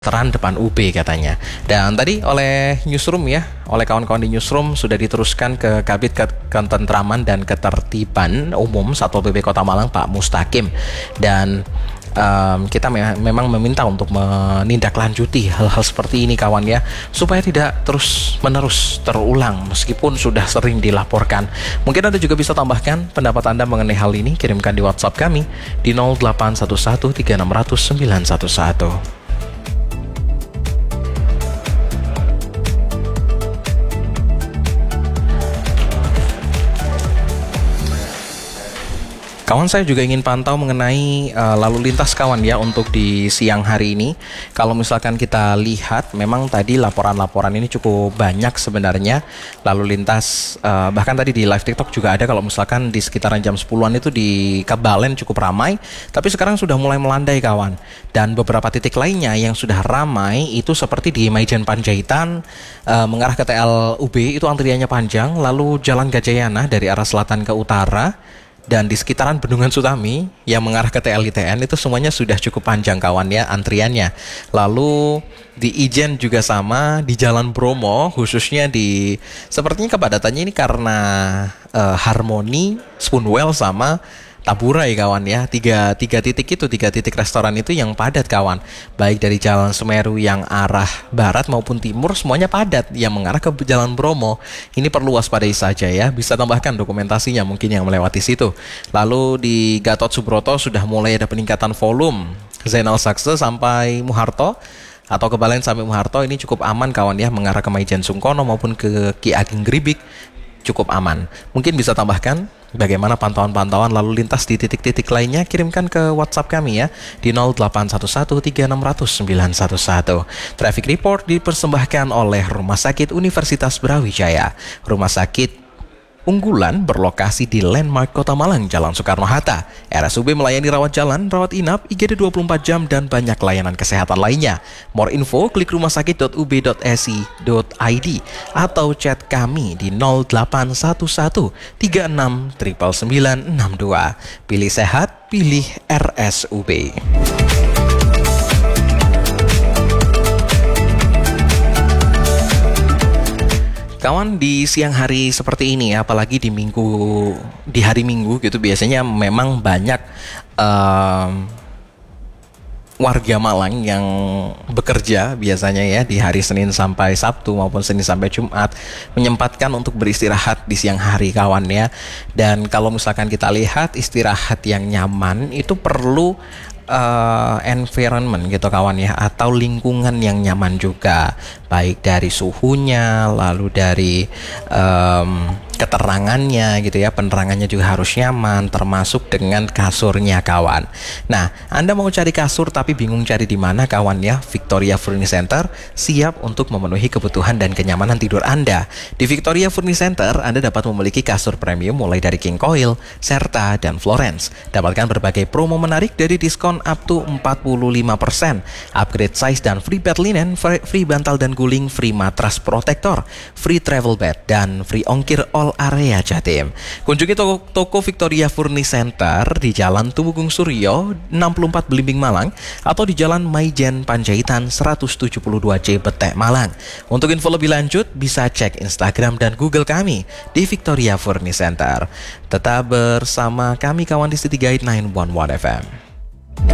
Teran depan UB katanya. Dan tadi oleh newsroom ya, oleh kawan-kawan di newsroom sudah diteruskan ke Kabid Ketentraman dan Ketertiban Umum Satpol PP Kota Malang Pak Mustaqim. Dan kita memang meminta untuk menindaklanjuti hal-hal seperti ini kawan ya, supaya tidak terus-menerus terulang meskipun sudah sering dilaporkan. Mungkin Anda juga bisa tambahkan pendapat Anda mengenai hal ini, kirimkan di WhatsApp kami di 0811 3600 911. Kawan, saya juga ingin pantau mengenai lalu lintas kawan ya untuk di siang hari ini. Kalau misalkan kita lihat, memang tadi laporan-laporan ini cukup banyak sebenarnya lalu lintas. Bahkan tadi di live TikTok juga ada, kalau misalkan di sekitaran jam 10-an itu di Kabalen cukup ramai. Tapi sekarang sudah mulai melandai kawan. Dan beberapa titik lainnya yang sudah ramai itu seperti di Maijen Panjaitan mengarah ke TLUB itu antriannya panjang. Lalu Jalan Gajayana dari arah selatan ke utara, dan di sekitaran Bendungan Sutami yang mengarah ke TLITN itu semuanya sudah cukup panjang kawan ya antriannya. Lalu di Ijen juga sama, di Jalan Bromo khususnya di sepertinya kepadatannya ini karena Harmoni, Spoonwell sama Taburai kawan ya. Tiga titik restoran itu yang padat kawan, baik dari Jalan Semeru yang arah barat maupun timur semuanya padat. Yang mengarah ke Jalan Bromo ini perlu waspadai saja ya, bisa tambahkan dokumentasinya mungkin yang melewati situ. Lalu di Gatot Subroto sudah mulai ada peningkatan volume, Zainal Sakse sampai Muharto atau ke Balen sampai Muharto ini cukup aman kawan ya, mengarah ke Maijen Sungkono maupun ke Ki Ageng Gribik cukup aman. Mungkin bisa tambahkan bagaimana pantauan-pantauan lalu lintas di titik-titik lainnya, kirimkan ke WhatsApp kami ya di 0811 3600 911. Traffic Report dipersembahkan oleh Rumah Sakit Universitas Brawijaya, rumah sakit unggulan berlokasi di Landmark Kota Malang, Jalan Soekarno-Hatta. RSUB melayani rawat jalan, rawat inap, IGD 24 jam, dan banyak layanan kesehatan lainnya. More info, klik rumahsakit.ub.si.id atau chat kami di 0811 36 99962. Pilih sehat, pilih RSUB. Kawan, di siang hari seperti ini, apalagi di hari Minggu gitu, biasanya memang banyak warga Malang yang bekerja biasanya ya di hari Senin sampai Sabtu maupun Senin sampai Jumat, menyempatkan untuk beristirahat di siang hari kawan ya. Dan kalau misalkan kita lihat, istirahat yang nyaman itu perlu environment gitu kawan ya, atau lingkungan yang nyaman juga, baik dari suhunya, lalu dari keterangannya gitu ya, penerangannya juga harus nyaman, termasuk dengan kasurnya kawan. Nah, Anda mau cari kasur tapi bingung cari di mana kawan ya, Victoria Furniture Center siap untuk memenuhi kebutuhan dan kenyamanan tidur Anda. Di Victoria Furniture Center Anda dapat memiliki kasur premium mulai dari King Coil, Serta, dan Florence. Dapatkan berbagai promo menarik dari diskon up to 45%, upgrade size dan free bed linen, free bantal dan guling, free matras protektor, free travel bed, dan free ongkir all area Jatim. Kunjungi toko Victoria Furniture Center di Jalan Tumenggung Suryo 64 Belimbing Malang atau di Jalan Maijen Panjaitan 172C Betek Malang. Untuk info lebih lanjut bisa cek Instagram dan Google kami di Victoria Furniture Center. Tetap bersama kami kawan di City Guide 911 FM.